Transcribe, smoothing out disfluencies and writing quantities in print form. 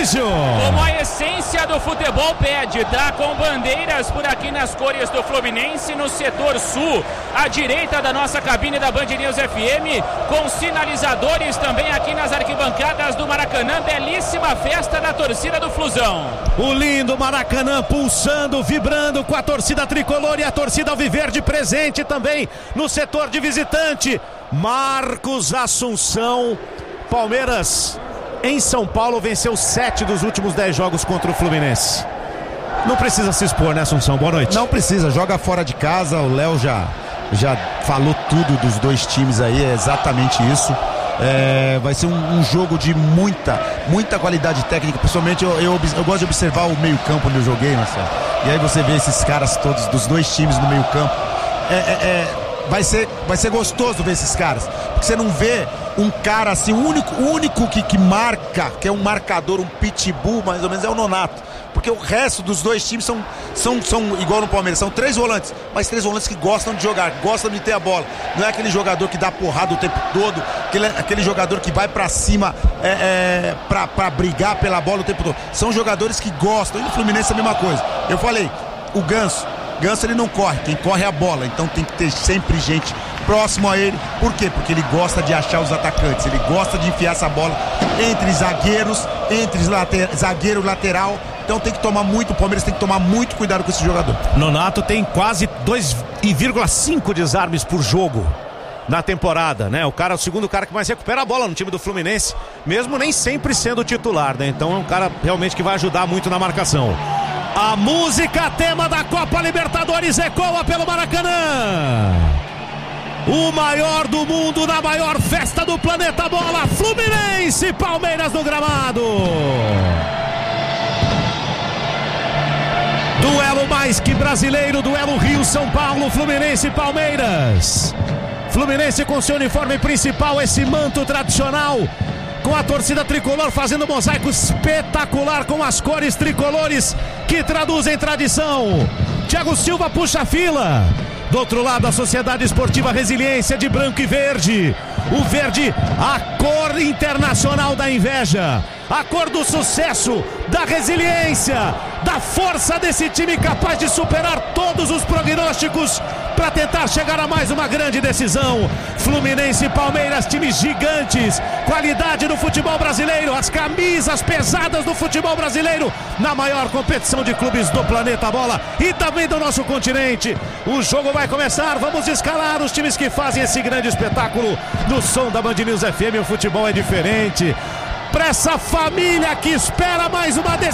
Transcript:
Maurício. Como a essência do futebol pede, tá com bandeiras por aqui nas cores do Fluminense, no setor sul, à direita da nossa cabine da Band News FM, com sinalizadores também aqui nas arquibancadas do Maracanã. Belíssima festa da torcida do Flusão. O lindo Maracanã pulsando, vibrando com a torcida tricolor e a torcida alviverde presente também no setor de visitante. Marcos Assunção. Palmeiras em São Paulo venceu 7 dos últimos 10 jogos contra o Fluminense. Não precisa se expor, né, Assunção? Boa noite. Não precisa, joga fora de casa. O Léo já falou tudo dos dois times aí, é exatamente isso. Vai ser um jogo de muita qualidade técnica. Principalmente eu gosto de observar o meio campo onde eu joguei, Marcelo. E aí você vê esses caras todos dos dois times no meio campo. Vai ser gostoso ver esses caras, porque você não vê um cara assim, o único que marca, que é um marcador, um pitbull mais ou menos, é o Nonato, porque o resto dos dois times são igual no Palmeiras, são 3 volantes, mas 3 volantes que gostam de jogar, gostam de ter a bola. Não é aquele jogador que dá porrada o tempo todo, aquele jogador que vai pra cima pra brigar pela bola o tempo todo. São jogadores que gostam. E no Fluminense é a mesma coisa. Eu falei, o Ganso ele não corre, quem corre é a bola, então tem que ter sempre gente próximo a ele. Por quê? Porque ele gosta de achar os atacantes, ele gosta de enfiar essa bola entre zagueiros, zagueiro lateral. Então tem que tomar muito, o Palmeiras tem que tomar muito cuidado com esse jogador. Nonato tem quase 2,5 desarmes por jogo na temporada, né? O segundo cara que mais recupera a bola no time do Fluminense, mesmo nem sempre sendo titular, né? Então é um cara realmente que vai ajudar muito na marcação. A música tema da Copa Libertadores ecoa pelo Maracanã. O maior do mundo na maior festa do planeta bola. Fluminense e Palmeiras no gramado. Duelo mais que brasileiro, duelo Rio-São Paulo, Fluminense e Palmeiras. Fluminense com seu uniforme principal, esse manto tradicional, com a torcida tricolor fazendo um mosaico espetacular com as cores tricolores que traduzem tradição. Thiago Silva puxa a fila. Do outro lado, a Sociedade Esportiva Resiliência de branco e verde. O verde, a cor internacional da inveja, a cor do sucesso, da resiliência, da força desse time capaz de superar todos os prognósticos para tentar chegar a mais uma grande decisão. Fluminense e Palmeiras, times gigantes, qualidade do futebol brasileiro, as camisas pesadas do futebol brasileiro na maior competição de clubes do planeta bola e também do nosso continente. O jogo vai começar, vamos escalar os times que fazem esse grande espetáculo. No som da Band News FM, o futebol é diferente. Para essa família que espera mais uma decisão.